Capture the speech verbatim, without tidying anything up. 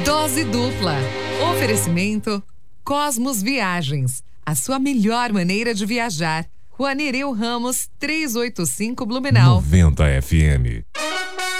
Dose dupla. Oferecimento Cosmos Viagens. A sua melhor maneira de viajar. Rua Nereu Ramos, trezentos e oitenta e cinco, Blumenau. noventa F M.